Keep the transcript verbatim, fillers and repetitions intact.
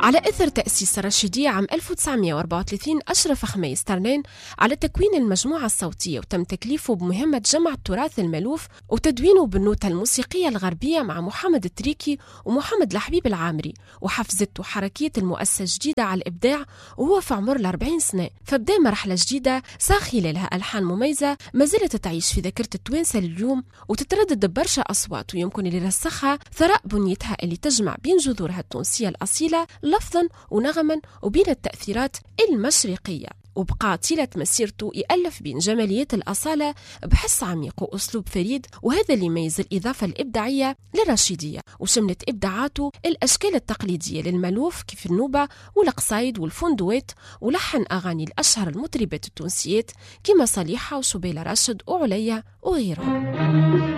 على إثر تأسيس الرشيدية عام ألف وتسعمائة وأربعة وثلاثين أشرف خميس ترنين على تكوين المجموعة الصوتية، وتم تكليفه بمهمة جمع التراث المألوف وتدوينه بالنوتة الموسيقية الغربية مع محمد التريكي ومحمد الحبيب العامري، وحفزته حركية المؤسسة جديدة على الإبداع وهو في عمر الأربعين سنة. فبدأ مرحلة جديدة ساق خلالها ألحان مميزة ما زالت تعيش في ذاكرة التوانسة لليوم وتتردد ببرشا أصوات، ويمكن اللي رسخها ثراء بنيتها اللي تجمع بين جذورها التونسية الأصيلة لفظا ونغما وبين التأثيرات المشرقية. وبقى طيلة مسيرته يألف بين جماليات الأصالة بحس عميق وأسلوب فريد، وهذا اللي يميز الإضافة الإبداعية للرشيدية، وشملت إبداعاته الأشكال التقليدية للمألوف كيف النوبة والقصايد والفندوات، ولحن أغاني الأشهر المطربات التونسيات كما صليحة وشبيلة راشد وعليا وغيرهم.